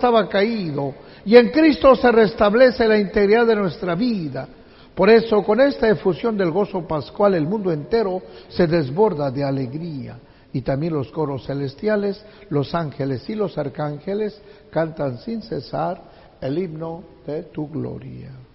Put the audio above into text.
estaba caído, y en Cristo se restablece la integridad de nuestra vida. Por eso, con esta efusión del gozo pascual, el mundo entero se desborda de alegría. Y también los coros celestiales, los ángeles y los arcángeles cantan sin cesar el himno de tu gloria.